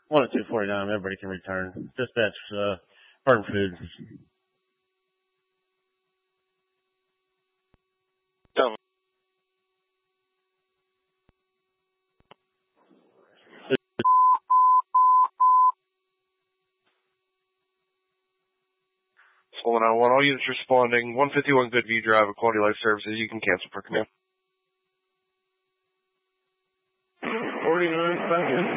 1 at 249, everybody can return. Dispatch, burn food. Don't. Hold on, all units responding. 151 Goodview Drive, Quality Life Services. You can cancel for command. 49 seconds.